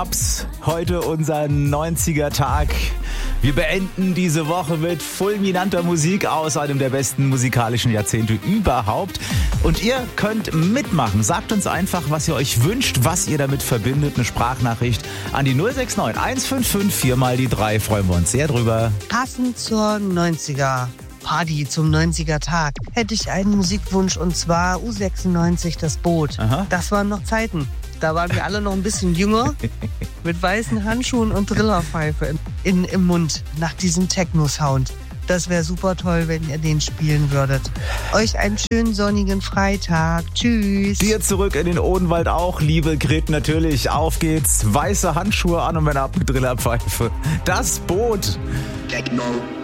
Schnaps. Heute unser 90er-Tag. Wir beenden diese Woche mit fulminanter Musik aus einem der besten musikalischen Jahrzehnte überhaupt. Und ihr könnt mitmachen. Sagt uns einfach, was ihr euch wünscht, was ihr damit verbindet. Eine Sprachnachricht an die 069 155 4 mal die 3. Freuen wir uns sehr drüber. Passend zur 90er Party, zum 90er Tag, hätte ich einen Musikwunsch, und zwar U96, das Boot. Aha. Das waren noch Zeiten. Da waren wir alle noch ein bisschen jünger, mit weißen Handschuhen und Drillerpfeife im Mund, nach diesem Techno-Sound. Das wäre super toll, wenn ihr den spielen würdet. Euch einen schönen sonnigen Freitag. Tschüss. Dir zurück in den Odenwald auch, liebe Grit, natürlich. Auf geht's. Weiße Handschuhe an und wenn ab mit Drillerpfeife. Das Boot. Techno.